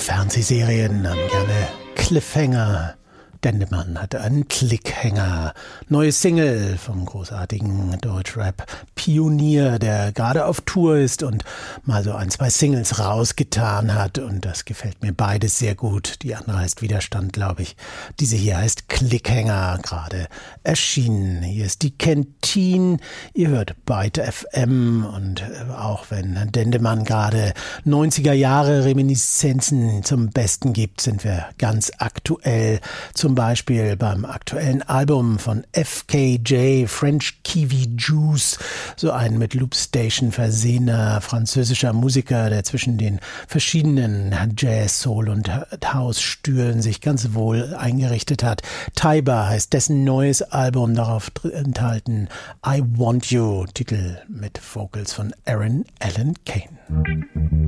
Fernsehserien haben gerne Cliffhanger. Dendemann hatte einen Clickhänger. Neue Single vom großartigen Deutschrap-Pionier, der gerade auf Tour ist und mal so 1, 2 Singles rausgetan hat. Und das gefällt mir beides sehr gut. Die andere heißt Widerstand, glaube ich. Diese hier heißt Clickhänger, gerade erschienen. Hier ist die Kentine. Ihr hört Byte FM. Und auch wenn Dendemann gerade 90er Jahre Reminiszenzen zum Besten gibt, sind wir ganz aktuell. Zum Beispiel beim aktuellen Album von FKJ, French Kiwi Juice, so ein mit Loopstation versehener französischer Musiker, der zwischen den verschiedenen Jazz, Soul und House-Stühlen sich ganz wohl eingerichtet hat. Taiba heißt dessen neues Album, darauf enthalten I Want You, Titel mit Vocals von Aaron Allen Kane.